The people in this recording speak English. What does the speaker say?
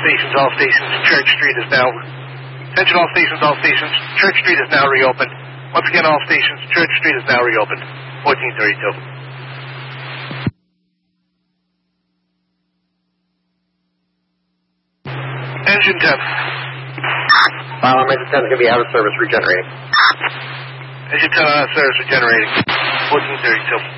stations, all stations. Church Street is now... Attention all stations, all stations. Church Street is now reopened. Once again, all stations. Church Street is now reopened. 1432. Engine 10. Engine 10 is going to be out of service regenerating. Engine 10 out of service regenerating. 1432.